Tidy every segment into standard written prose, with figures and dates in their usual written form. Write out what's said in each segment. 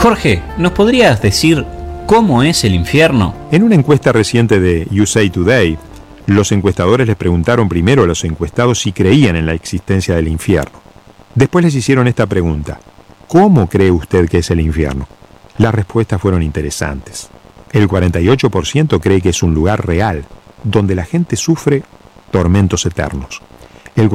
Jorge, ¿nos podrías decir cómo es el infierno? En una encuesta reciente de USA Today, los encuestadores les preguntaron primero a los encuestados si creían en la existencia del infierno. Después les hicieron esta pregunta: ¿cómo cree usted que es el infierno? Las respuestas fueron interesantes. El 48% cree que es un lugar real, donde la gente sufre tormentos eternos. El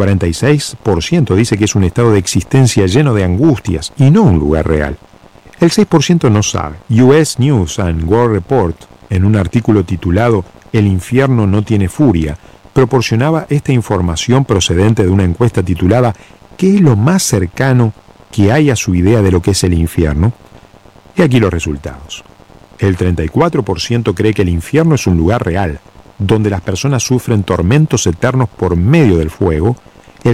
46% dice que es un estado de existencia lleno de angustias y no un lugar real. El 6% no sabe. US News and World Report, en un artículo titulado "El infierno no tiene furia", proporcionaba esta información procedente de una encuesta titulada ¿qué es lo más cercano que hay a su idea de lo que es el infierno? Y aquí los resultados. El 34% cree que el infierno es un lugar real, donde las personas sufren tormentos eternos por medio del fuego. El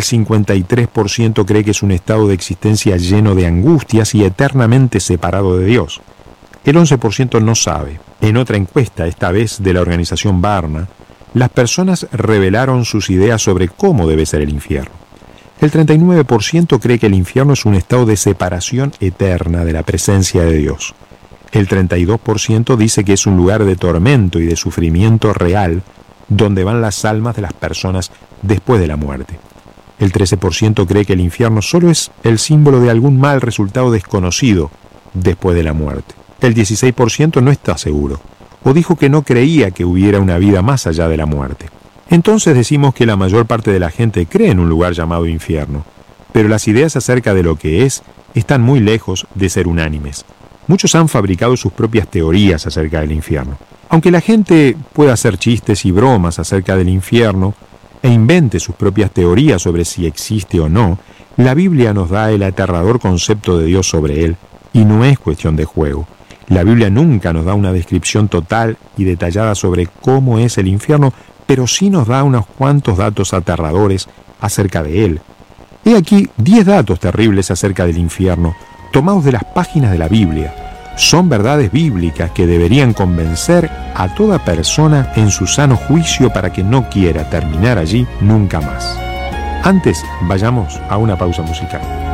53% cree que es un estado de existencia lleno de angustias y eternamente separado de Dios. El 11% no sabe. En otra encuesta, esta vez de la organización Barna, las personas revelaron sus ideas sobre cómo debe ser el infierno. El 39% cree que el infierno es un estado de separación eterna de la presencia de Dios. El 32% dice que es un lugar de tormento y de sufrimiento real, donde van las almas de las personas después de la muerte. El 13% cree que el infierno solo es el símbolo de algún mal resultado desconocido después de la muerte. El 16% no está seguro, o dijo que no creía que hubiera una vida más allá de la muerte. Entonces decimos que la mayor parte de la gente cree en un lugar llamado infierno, pero las ideas acerca de lo que es están muy lejos de ser unánimes. Muchos han fabricado sus propias teorías acerca del infierno. Aunque la gente pueda hacer chistes y bromas acerca del infierno e invente sus propias teorías sobre si existe o no, la Biblia nos da el aterrador concepto de Dios sobre él, y no es cuestión de juego. La Biblia nunca nos da una descripción total y detallada sobre cómo es el infierno, pero sí nos da unos cuantos datos aterradores acerca de él. He aquí 10 datos terribles acerca del infierno, tomados de las páginas de la Biblia. Son verdades bíblicas que deberían convencer a toda persona en su sano juicio para que no quiera terminar allí nunca más. Antes, vayamos a una pausa musical.